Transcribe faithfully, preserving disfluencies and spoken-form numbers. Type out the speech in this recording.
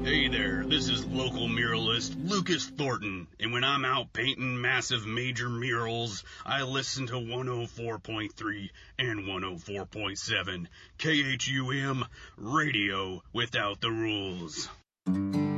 Hey there, this is local muralist Lucas Thornton, and when I'm out painting massive major murals, I listen to one oh four point three and one oh four point seven K H U M Radio Without the Rules.